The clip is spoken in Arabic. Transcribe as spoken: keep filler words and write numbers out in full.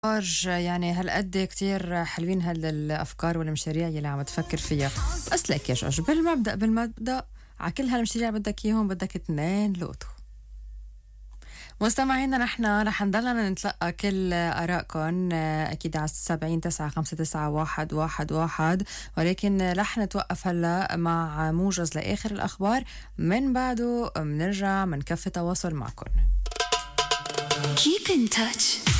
يعني هالقد كتير حلوين هالافكار والمشاريع يلي عم تفكر فيها. بس لك يا جورج، بالمبدا بالمبدا على كل هالمشاريع بدك اياهم بدك اثنين لوتو. مستمعينا، نحن رح نضلنا نتلقى كل آرائكم أكيد على سبعين تسعة خمسة تسعة واحد واحد واحد، ولكن رح نتوقف هلا مع موجز لآخر الأخبار. من بعده منرجع من كفي تواصل معكم. Keep in touch.